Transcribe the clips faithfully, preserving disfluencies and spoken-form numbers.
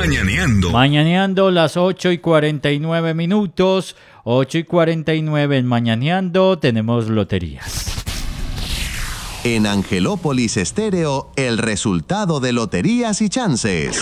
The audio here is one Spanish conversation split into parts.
Mañaneando. Mañaneando las ocho y cuarenta y nueve minutos. ocho y cuarenta y nueve en Mañaneando. Tenemos loterías. En Angelópolis Estéreo, el resultado de loterías y chances.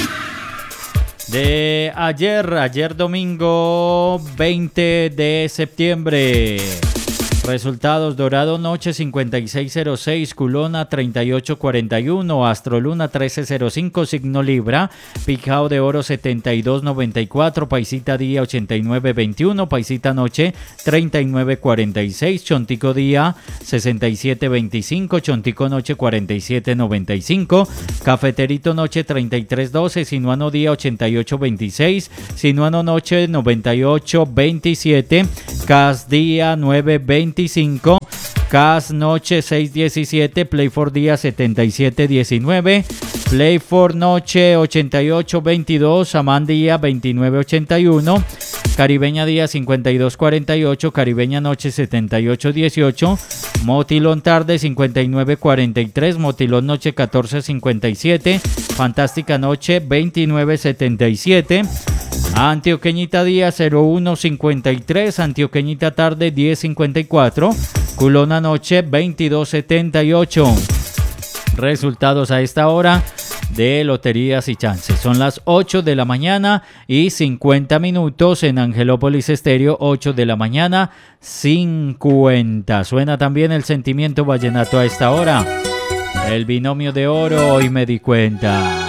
De ayer, ayer domingo veinte de septiembre. Resultados: Dorado Noche cincuenta y seis cero seis, Culona treinta y ocho cuarenta y uno, Astroluna trece cero cinco, Signo Libra, Picao de Oro setenta y dos noventa y cuatro, Paisita Día ochenta y nueve veintiuno, Paisita Noche treinta y nueve cuarenta y seis, Chontico Día sesenta y siete veinticinco, Chontico Noche cuarenta y siete noventa y cinco, Cafeterito Noche treinta y tres doce, Sinuano Día ochenta y ocho veintiséis, Sinuano Noche noventa y ocho veintisiete, Cas Día nueve veinticinco, Cas Noche seis diecisiete, Play for Día setenta y siete diecinueve, Play for Noche ochenta y ocho veintidós, Amán Día veintinueve ochenta y uno, Caribeña Día cincuenta y dos cuarenta y ocho, Caribeña Noche setenta y ocho dieciocho, Motilón Tarde cincuenta y nueve cuarenta y tres, Motilón Noche catorce cincuenta y siete, Fantástica Noche veintinueve setenta y siete, Antioqueñita Día cero uno cincuenta y tres, Antioqueñita Tarde diez cincuenta y cuatro, Culona Noche veintidós setenta y ocho. Resultados a esta hora de loterías y chances. Son las ocho de la mañana y cincuenta minutos en Angelópolis Estéreo. Ocho de la mañana cincuenta. Suena también el sentimiento vallenato a esta hora. El binomio de oro, hoy me di cuenta.